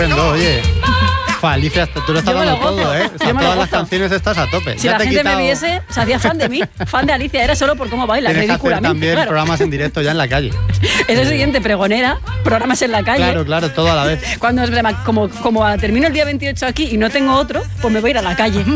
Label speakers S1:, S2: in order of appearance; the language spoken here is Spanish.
S1: Oye. Alicia, tú lo estás dando todo, ¿eh? O sea, todas las canciones estás a tope.
S2: Si la gente me viese, se hacía fan de mí. Fan de Alicia, era solo por cómo baila, ridículamente.
S1: Tienes que hacer también programas en directo ya en la calle.
S2: Es el siguiente, pregonera, programas en la calle.
S1: Claro, todo a la vez.
S2: Cuando como termino el día 28 aquí y no tengo otro, pues me voy a ir a la calle.